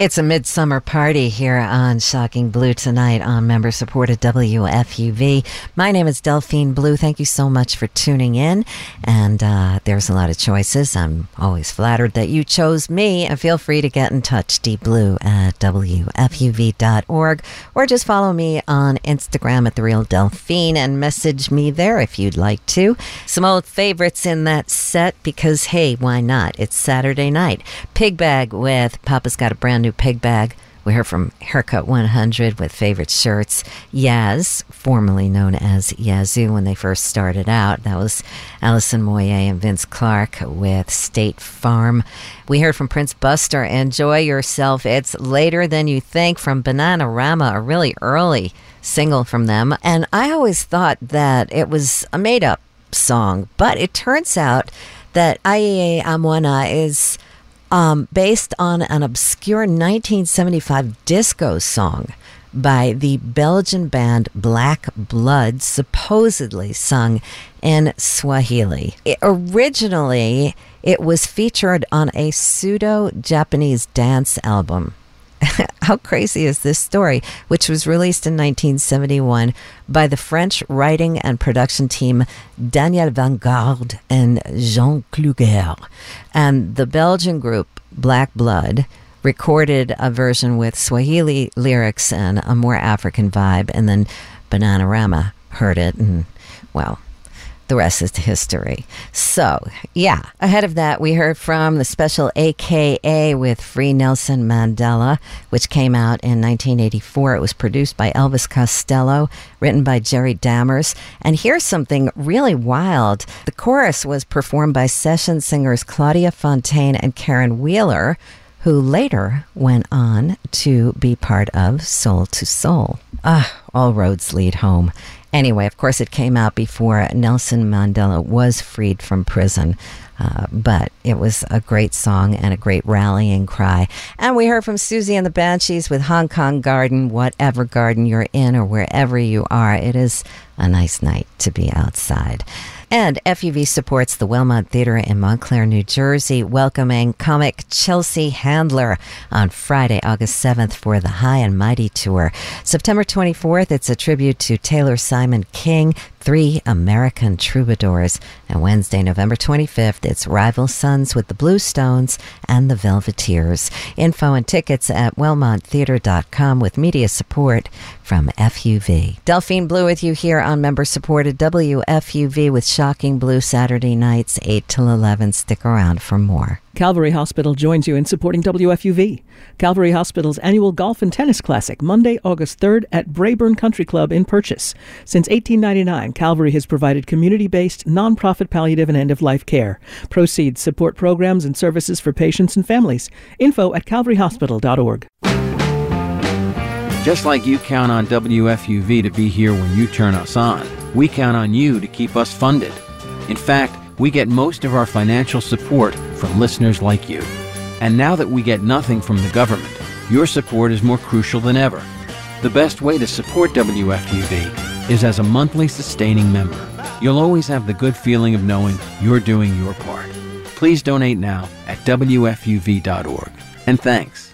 It's a midsummer party here on Shocking Blue tonight on member-supported WFUV. My name is Delphine Blue. Thank you so much for tuning in. And there's a lot of choices. I'm always flattered that you chose me. And feel free to get in touch, dblue@wfuv.org, or just follow me on Instagram at @TheRealDelphine and message me there if you'd like to. Some old favorites in that set because, hey, why not? It's Saturday night. Pig Bag with Papa's Got a Brand New Pig Bag. We heard from Haircut 100 with favorite shirts. Yaz, formerly known as Yazoo when they first started out. That was Alison Moyet and Vince Clarke with State Farm. We heard from Prince Buster, Enjoy Yourself. It's Later Than You Think from Bananarama, a really early single from them. And I always thought that it was a made-up song, but it turns out that Aye Amwana is based on an obscure 1975 disco song by the Belgian band Black Blood, supposedly sung in Swahili. Originally, it was featured on a pseudo-Japanese dance album. How crazy is this story? Which was released in 1971 by the French writing and production team Daniel Vanguard and Jean Kluger. And the Belgian group Black Blood recorded a version with Swahili lyrics and a more African vibe. And then Bananarama heard it and, well, the rest is history. So, yeah. Ahead of that, we heard from the special AKA with Free Nelson Mandela, which came out in 1984. It was produced by Elvis Costello, written by Jerry Dammers. And here's something really wild. The chorus was performed by session singers Claudia Fontaine and Karen Wheeler, who later went on to be part of Soul to Soul. All roads lead home. Anyway, of course, it came out before Nelson Mandela was freed from prison. But it was a great song and a great rallying cry. And we heard from Susie and the Banshees with Hong Kong Garden. Whatever garden you're in or wherever you are, it is a nice night to be outside. And FUV supports the Wellmont Theater in Montclair, New Jersey, welcoming comic Chelsea Handler on Friday, August 7th for the High and Mighty Tour. September 24th, it's a tribute to Taylor Simon King, Three American Troubadours. And Wednesday, November 25th, it's Rival Sons with the Bluestones and the Velveteers. Info and tickets at wellmonttheater.com with media support from FUV. Delphine Blue with you here on member-supported WFUV with Shocking Blue Saturday nights, 8 till 11. Stick around for more. Calvary Hospital joins you in supporting WFUV. Calvary Hospital's annual Golf and Tennis Classic, Monday, August 3rd at Brayburn Country Club in Purchase. Since 1899, Calvary has provided community-based, nonprofit palliative and end-of-life care. Proceeds support programs and services for patients and families. Info at calvaryhospital.org. Just like you count on WFUV to be here when you turn us on, we count on you to keep us funded. In fact, we get most of our financial support from listeners like you. And now that we get nothing from the government, your support is more crucial than ever. The best way to support WFUV is as a monthly sustaining member. You'll always have the good feeling of knowing you're doing your part. Please donate now at WFUV.org. And thanks.